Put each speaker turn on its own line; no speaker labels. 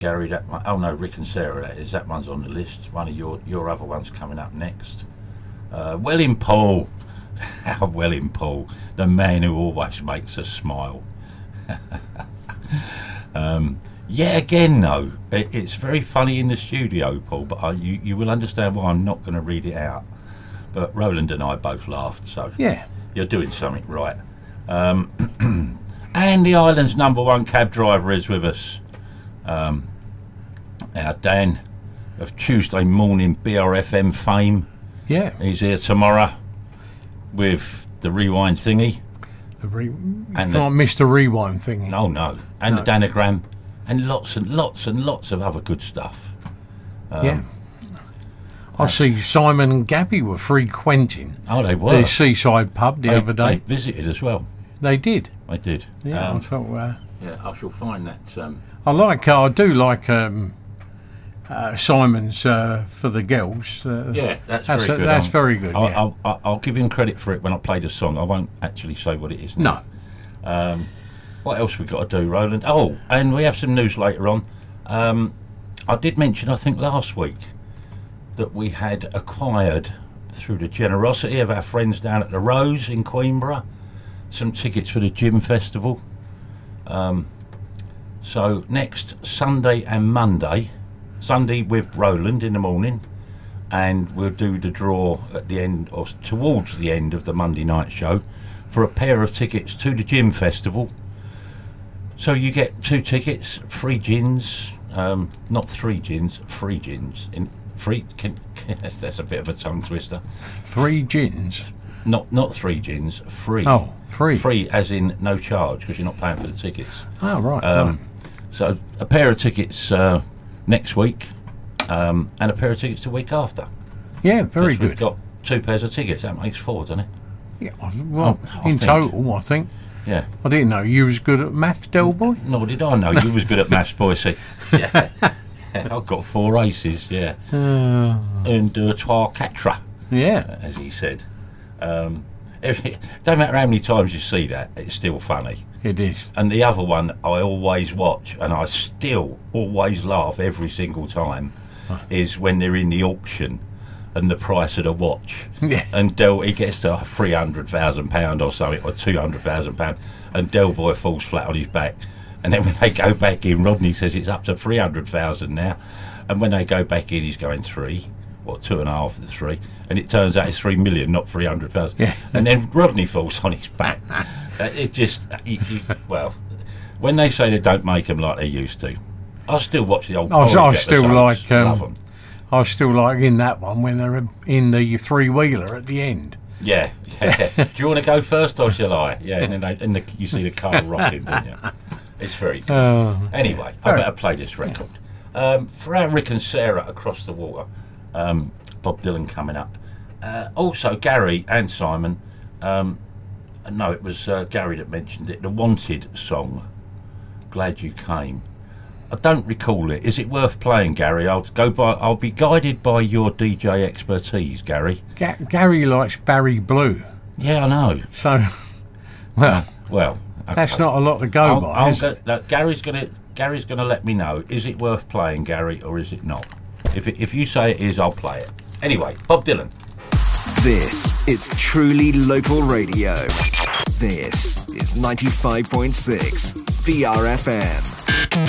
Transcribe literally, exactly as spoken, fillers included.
Gary, that one, oh no, Rick and Sarah, that is, that one's on the list. One of your, your other ones coming up next. Uh, Welling Paul. How Welling Paul, the man who always makes us smile. um, yeah, again though, it, it's very funny in the studio, Paul, but I, you, you will understand why I'm not going to read it out. But Roland and I both laughed, so
yeah,
you're doing something right. Um, and the island's number one cab driver is with us. Um, our Dan of Tuesday morning B R F M fame.
Yeah.
He's here tomorrow with the rewind thingy.
The re- you
and
can't miss the rewind thingy.
No, no. And
no.
the Danagram. And lots and lots and lots of other good stuff. Um,
yeah. I see Simon and Gabby were frequenting
oh, they were.
the Seaside pub the
they,
other day.
They visited as well.
They did.
They did.
Yeah,
um,
I thought. Uh,
yeah, I shall find that. Um,
I like. Uh, I do like um, uh, Simon's uh, for the girls. Uh,
yeah, that's,
that's
very
uh,
good.
That's
I'll,
very good.
I'll,
yeah.
I'll, I'll, I'll give him credit for it when I play the song. I won't actually say what it is now.
No.
Um, what else we got to do, Roland? Oh, and we have some news later on. Um, I did mention, I think last week, that we had acquired, through the generosity of our friends down at the Rose in Queenborough, some tickets for the Gym Festival. Um, so next Sunday and Monday, Sunday with Roland in the morning, and we'll do the draw at the end, or towards the end of the Monday night show, for a pair of tickets to the Gym Festival. So you get two tickets, free gins, um, not three gins, free gins. In free, can, can, that's, that's a bit of a tongue twister.
Three gins.
Not not three gins, free.
Oh, free.
Free as in no charge, because you're not paying for the tickets.
Oh, right.
Um,
right.
So a pair of tickets uh, next week, um, and a pair of tickets the week after.
Yeah, very
so
good.
We've got two pairs of tickets. That makes four, doesn't it?
Yeah, well,
I- I
in
think-
total, I think.
Yeah.
I didn't know you was good at maths, Del Boy.
Nor did I know you was good at maths, boy. See, yeah. I've got four aces. Yeah.
Uh,
Un, deux, trois, quatre,
yeah.
as he said. Um, every, don't matter how many times you see that, it's still funny.
It is.
And the other one I always watch, and I still always laugh every single time, is when they're in the auction and the price of the watch.
Yeah.
And Del, he gets to three hundred thousand pounds or something, or two hundred thousand pounds, and Del Boy falls flat on his back. And then when they go back in, Rodney says it's up to three hundred thousand now. And when they go back in, he's going three, or two and a half of the three. And it turns out it's three million, not three hundred thousand.
Yeah.
And then Rodney falls on his back. uh, it just, he, he, well, when they say they don't make them like they used to, I still watch the old
I, was- I
Porridge
still
episodes.
like.
Love
Um,
them.
I still like in that one when they're in the three wheeler at the end.
Yeah, yeah. Do you want to go first or shall I? Yeah, and then they, and the, you see the car rocking, don't you? It's very good.
Uh,
Anyway, I better play this record. Um, for our Rick and Sarah across the water, um, Bob Dylan coming up. Uh, also, Gary and Simon, um, no, it was uh, Gary that mentioned it, the Wanted song, Glad You Came. I don't recall it. Is it worth playing, Gary? I'll go by. I'll be guided by your D J expertise, Gary.
Ga- Gary likes Barry Blue,
Yeah, I know.
so well,
Well, okay.
that's not a lot to go
I'll,
by.
I'll
is
go,
it?
no, Gary's gonna Gary's gonna let me know. Is it worth playing, Gary, or is it not? If it, if you say it is, I'll play it. Anyway, Bob Dylan.
This is truly local radio. This is ninety-five point six V R F M.